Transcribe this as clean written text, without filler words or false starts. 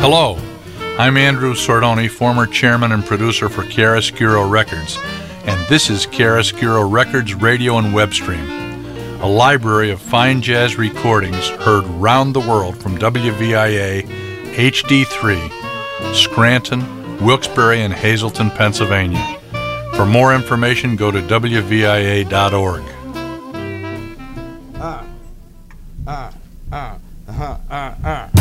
Hello, I'm Andrew Sordoni, former chairman and producer for Chiaroscuro Records, and this is Chiaroscuro Records Radio and Web Stream, a library of fine jazz recordings heard round the world from WVIA HD3, Scranton, Wilkes-Barre, and Hazleton, Pennsylvania. For more information, go to WVIA.org. Ah.